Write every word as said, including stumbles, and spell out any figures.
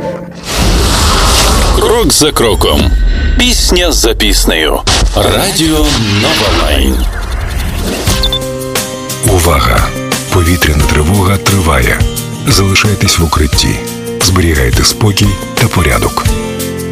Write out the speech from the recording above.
Крок за кроком. Пісня за піснею. Радіо Нова Лайн. Увага! Повітряна тривога триває. Залишайтесь в укритті. Зберігайте спокій та порядок.